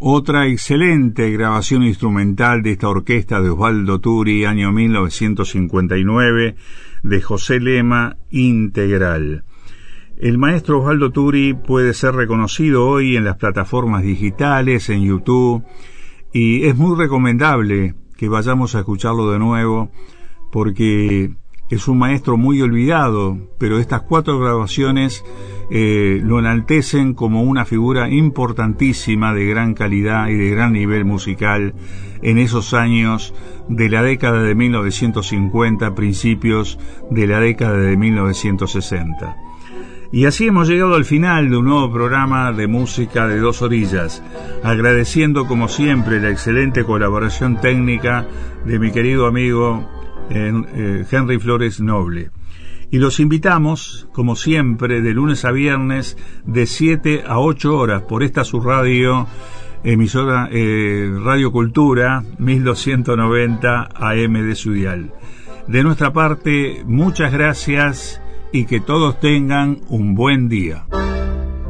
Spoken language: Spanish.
Otra excelente grabación instrumental de esta orquesta de Osvaldo Turi, año 1959, de José Lema, Integral. El maestro Osvaldo Turi puede ser reconocido hoy en las plataformas digitales, en YouTube, y es muy recomendable que vayamos a escucharlo de nuevo, porque es un maestro muy olvidado, pero estas 4 grabaciones lo enaltecen como una figura importantísima de gran calidad y de gran nivel musical en esos años de la década de 1950, principios de la década de 1960. Y así hemos llegado al final de un nuevo programa de música de Dos Orillas, agradeciendo como siempre la excelente colaboración técnica de mi querido amigo Henry Flores Noble. Y los invitamos, como siempre, de lunes a viernes, de 7 a 8 horas, por esta su radio, emisora Radio Cultura, 1290 AM de su dial. De nuestra parte, muchas gracias y que todos tengan un buen día.